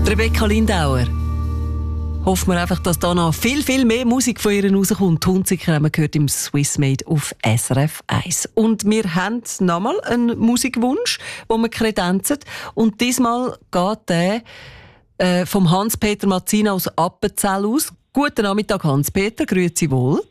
Rebecca Lindauer. Hoffen wir einfach, dass da noch viel, viel mehr Musik von ihr rauskommt. Hunziker haben wir gehört im Swissmade auf SRF 1. Und wir haben nochmal einen Musikwunsch, den wir kredenzen. Und diesmal geht der vom Hans-Peter Mazzina aus Appenzell aus. Guten Nachmittag, Hans-Peter. Grüezi wohl.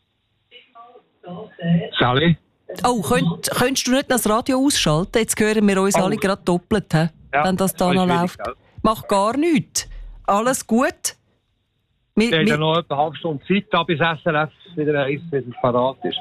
Sally? Oh, könntest du nicht das Radio ausschalten? Jetzt hören wir uns alle gerade doppelt, wenn das da noch läuft. Mach gar nichts. Alles gut? Wir haben noch etwa eine halbe Stunde Zeit, da bis SRF wieder parat ist.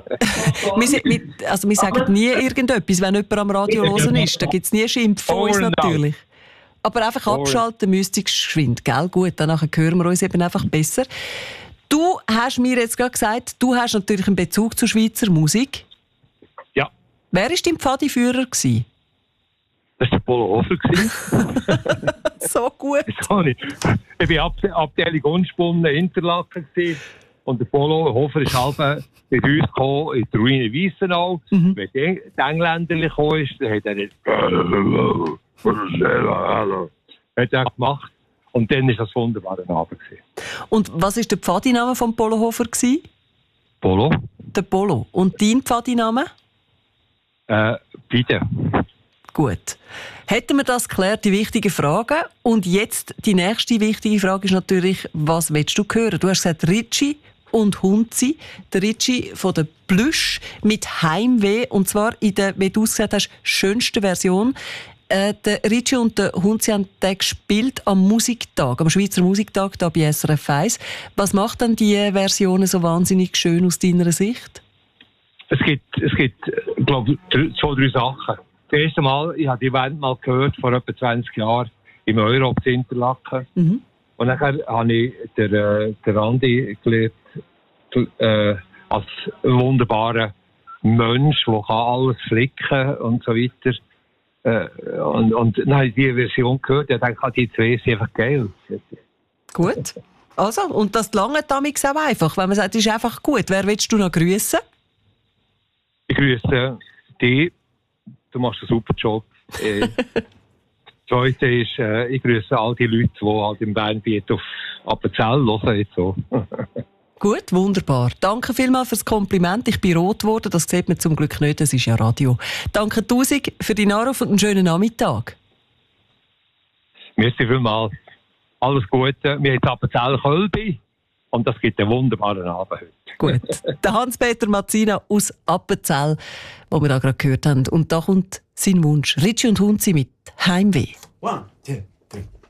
wir sagen nie irgendetwas, wenn jemand am Radio hören ist. Da gibt es nie Schimpf von uns natürlich. Aber einfach abschalten müsste ich geschwind, gell? Gut, danach hören wir uns eben einfach besser. Du hast mir jetzt gerade gesagt, du hast natürlich einen Bezug zur Schweizer Musik. Ja. Wer war dein Pfadiführer? Das war der Polo Hofer. So gut. Ich war Abteilung Unspunnen Interlaken und der Polo Hofer ist halb mit uns gekommen in die Ruine Weissenau. Wenn die Engländer gekommen ist, dann hat er gemacht. Und dann war das ein wunderbarer Abend. Und was war der Pfadiname von Polo Hofer? Polo. Der Polo. Und dein Pfadiname? Bitte. Gut. Hätten wir das geklärt, die wichtigen Fragen. Und jetzt die nächste wichtige Frage ist natürlich, was willst du hören? Du hast gesagt Ricci und Hunzi. Der Ricci von der Plüsch mit Heimweh. Und zwar in der, wie du es gesagt hast, schönsten Version. Der Ricci und der Hunzi haben den gespielt am Musiktag, am Schweizer Musiktag, da bei SRF 1. Was macht denn diese Versionen so wahnsinnig schön aus deiner Sicht? Es gibt glaube ich, 2-3 Sachen. Das erste Mal, ich habe die Band mal gehört, vor etwa 20 Jahren, im Europe in Interlaken. Und nachher habe ich den Andi gelernt, als wunderbarer Mensch, der alles flicken kann und so weiter. Und dann habe ich diese Version gehört und dachte, die zwei sind einfach geil. Gut. Also, und das lange damals auch einfach, wenn man sagt, es ist einfach gut. Wer willst du noch grüßen? Ich grüße dich. Du machst einen super Job. Das Zweite ist, ich grüße all die Leute, die halt im Bernbiet auf Appenzell hören. Jetzt so. Gut, wunderbar. Danke vielmals für das Kompliment. Ich bin rot geworden, das sieht man zum Glück nicht, das ist ja Radio. Danke tausend für deinen Anruf und einen schönen Nachmittag. Merci vielmals. Alles Gute. Wir haben jetzt Appenzell-Kölbi und das gibt einen wunderbaren Abend heute. Gut. Der Hans-Peter Mazzina aus Appenzell, den wir da gerade gehört haben. Und da kommt sein Wunsch. Ricci und Hunzi mit Heimweh. 1, 2, 3.